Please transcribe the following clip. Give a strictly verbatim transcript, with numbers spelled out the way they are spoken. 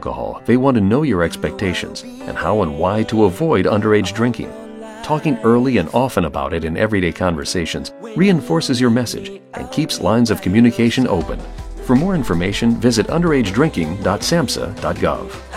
alcohol, they want to know your expectations and how and why to avoid underage drinking. Talking early and often about it in everyday conversations reinforces your message and keeps lines of communication open. For more information, visit underage drinking dot samhsa dot gov.